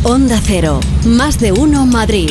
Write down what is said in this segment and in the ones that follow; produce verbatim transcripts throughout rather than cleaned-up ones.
Onda Cero, más de uno Madrid.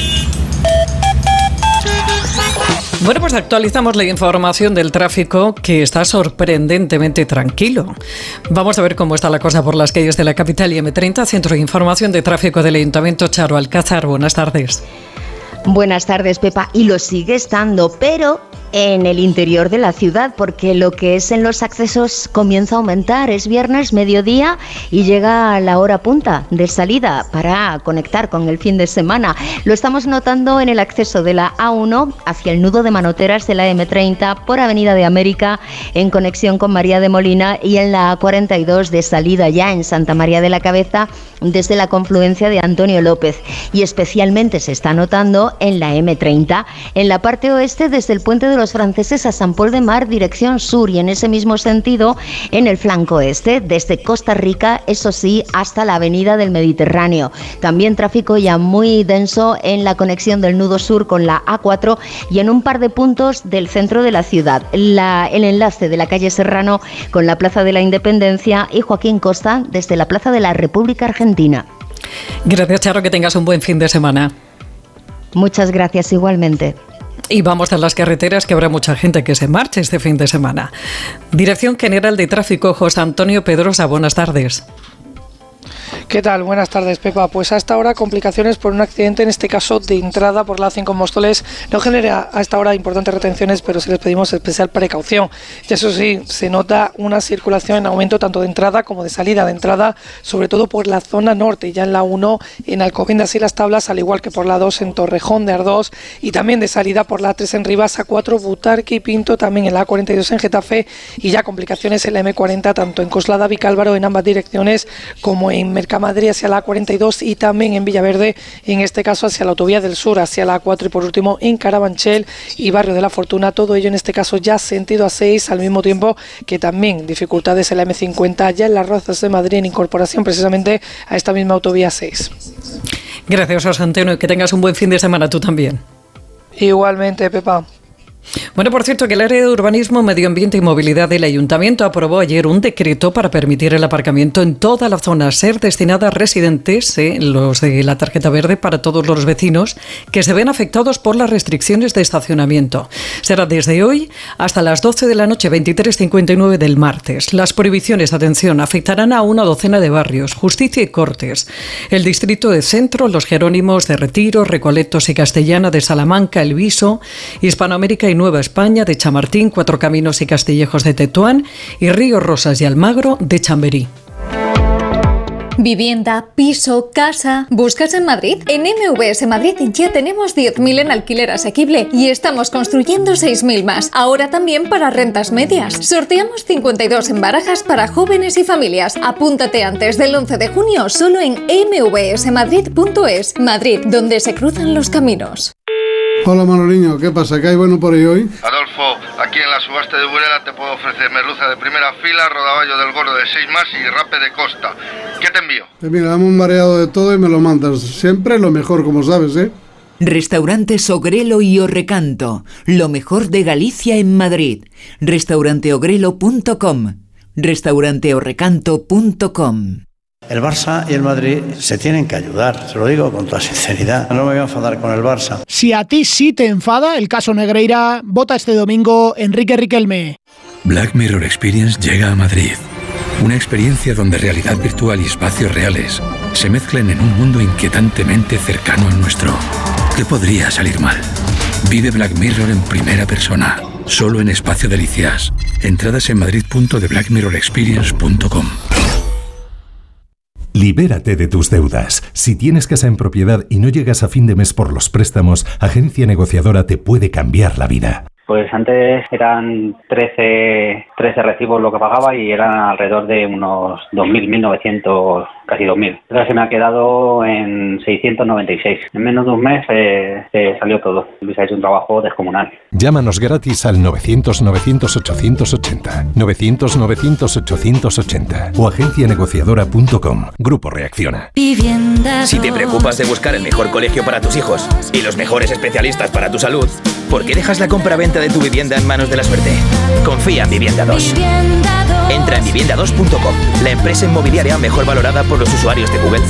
Bueno, pues actualizamos la información del tráfico, que está sorprendentemente tranquilo. Vamos a ver cómo está la cosa por las calles de la capital y eme treinta, Centro de Información de Tráfico del Ayuntamiento. Charo Alcázar, buenas tardes. Buenas tardes, Pepa. Y lo sigue estando, pero en el interior de la ciudad, porque lo que es en los accesos comienza a aumentar. Es viernes, mediodía, y llega la hora punta de salida para conectar con el fin de semana. Lo estamos notando en el acceso de la A uno hacia el nudo de manoteras de la eme treinta por Avenida de América en conexión con María de Molina, y en la A cuarenta y dos de salida ya en Santa María de la Cabeza desde la confluencia de Antonio López. Y especialmente se está notando en la eme treinta, en la parte oeste desde el puente de los Franceses a San Pol de Mar, dirección sur, y en ese mismo sentido en el flanco este, desde Costa Rica, eso sí, hasta la Avenida del Mediterráneo. También tráfico ya muy denso en la conexión del nudo sur con la A cuatro y en un par de puntos del centro de la ciudad. La, el enlace de la calle Serrano con la Plaza de la Independencia y Joaquín Costa desde la Plaza de la República Argentina. Gracias, Charo, que tengas un buen fin de semana. Muchas gracias, igualmente. Y vamos a las carreteras, que habrá mucha gente que se marche este fin de semana. Dirección General de Tráfico, José Antonio Pedrosa, buenas tardes. ¿Qué tal? Buenas tardes, Pepa. Pues hasta ahora complicaciones por un accidente, en este caso de entrada por la A cinco en Móstoles. No genera hasta ahora importantes retenciones, pero sí les pedimos especial precaución. Y eso sí, se nota una circulación en aumento tanto de entrada como de salida. De entrada, sobre todo por la zona norte, ya en la uno en Alcobendas y Las Tablas, al igual que por la dos en Torrejón de Ardós, y también de salida por la tres en Rivas, A cuatro, Butarque y Pinto, también en la A cuarenta y dos en Getafe, y ya complicaciones en la eme cuarenta, tanto en Coslada, Vicálvaro, en ambas direcciones, como en Mercamadrid hacia la A cuarenta y dos, y también en Villaverde, en este caso hacia la autovía del sur, hacia la A cuatro, y por último en Carabanchel y Barrio de la Fortuna, todo ello en este caso ya sentido A seis, al mismo tiempo que también dificultades en la eme cincuenta, ya en las Rozas de Madrid, en incorporación precisamente a esta misma autovía seis. Gracias, José Antonio, y que tengas un buen fin de semana tú también. Igualmente, Pepa. Bueno, por cierto, que el área de Urbanismo, Medio Ambiente y Movilidad del Ayuntamiento aprobó ayer un decreto para permitir el aparcamiento en toda la zona SER destinada a residentes, eh, los de la tarjeta verde, para todos los vecinos que se ven afectados por las restricciones de estacionamiento. Será desde hoy hasta las doce de la noche, veintitrés cincuenta y nueve del martes. Las prohibiciones, atención, afectarán a una docena de barrios: Justicia y Cortes, el distrito de Centro, Los Jerónimos de Retiro, Recoletos y Castellana de Salamanca, El Viso, Hispanoamérica y Nueva España de Chamartín, Cuatro Caminos y Castillejos de Tetuán, y Ríos Rosas y Almagro de Chamberí. Vivienda, piso, casa. ¿Buscas en Madrid? En eme ve ese Madrid ya tenemos diez mil en alquiler asequible y estamos construyendo seis mil más. Ahora también para rentas medias. Sorteamos cincuenta y dos en barajas para jóvenes y familias. Apúntate antes del once de junio solo en eme ve ese madrid punto es. Madrid, donde se cruzan los caminos. Hola Manoliño, ¿qué pasa? ¿Qué hay bueno por ahí hoy? Adolfo, aquí en la subasta de Burela te puedo ofrecer merluza de primera fila, rodaballo del gordo de seis más y rape de costa. ¿Qué te envío? Pues mira, dame un variado de todo y me lo mandas. Siempre lo mejor, como sabes, ¿eh? Restaurantes Ogrelo y Orrecanto, lo mejor de Galicia en Madrid. restaurante ogrelo punto com, restaurante orrecanto punto com. El Barça y el Madrid se tienen que ayudar, se lo digo con toda sinceridad. No me voy a enfadar con el Barça. Si a ti sí te enfada el caso Negreira, vota este domingo Enrique Riquelme. Black Mirror Experience llega a Madrid. Una experiencia donde realidad virtual y espacios reales se mezclan en un mundo inquietantemente cercano al nuestro. ¿Qué podría salir mal? Vive Black Mirror en primera persona, solo en Espacio Delicias. Entradas en madrid punto de black mirror experience punto com. Libérate de tus deudas. Si tienes casa en propiedad y no llegas a fin de mes por los préstamos, Agencia Negociadora te puede cambiar la vida. Pues antes eran trece, trece recibos lo que pagaba y eran alrededor de unos dos mil, mil novecientos, casi dos mil. Ahora se me ha quedado en seiscientos noventa y seis. En menos de un mes eh, se salió todo. Luis ha hecho un trabajo descomunal. Llámanos gratis al novecientos, novecientos, ochocientos ochenta, novecientos, novecientos, ochocientos ochenta o agencia negociadora punto com. Grupo Reacciona. Si te preocupas de buscar el mejor colegio para tus hijos y los mejores especialistas para tu salud, ¿por qué dejas la compra-venta de tu vivienda en manos de la suerte? Confía en Vivienda dos. Entra en vivienda dos punto com, la empresa inmobiliaria mejor valorada por los usuarios de Google.